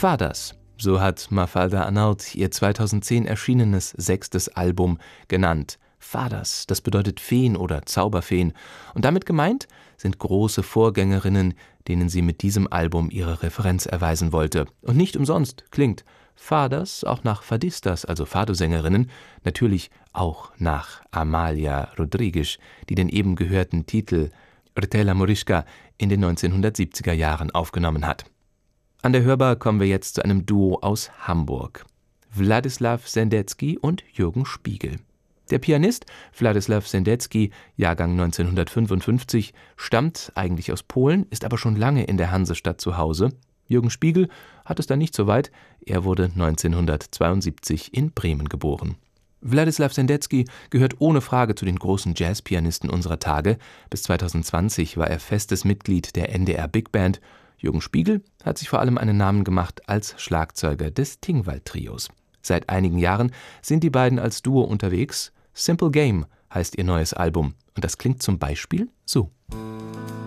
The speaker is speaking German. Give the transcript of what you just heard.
Fadas, so hat Mafalda Anaut ihr 2010 erschienenes 6. Album genannt. Fadas, das bedeutet Feen oder Zauberfeen. Und damit gemeint sind große Vorgängerinnen, denen sie mit diesem Album ihre Referenz erweisen wollte. Und nicht umsonst klingt Fadas auch nach Fadistas, also Fado-Sängerinnen, natürlich auch nach Amalia Rodrigues, die den eben gehörten Titel Rtela Morisca in den 1970er Jahren aufgenommen hat. An der Hörbar kommen wir jetzt zu einem Duo aus Hamburg. Wladislaw Sendecki und Jürgen Spiegel. Der Pianist Wladislaw Sendecki, Jahrgang 1955, stammt eigentlich aus Polen, ist aber schon lange in der Hansestadt zu Hause. Jürgen Spiegel hat es da nicht so weit, er wurde 1972 in Bremen geboren. Wladislaw Sendecki gehört ohne Frage zu den großen Jazzpianisten unserer Tage. Bis 2020 war er festes Mitglied der NDR Big Band. Jürgen Spiegel hat sich vor allem einen Namen gemacht als Schlagzeuger des Tingwall-Trios. Seit einigen Jahren sind die beiden als Duo unterwegs. Simple Game heißt ihr neues Album und das klingt zum Beispiel so.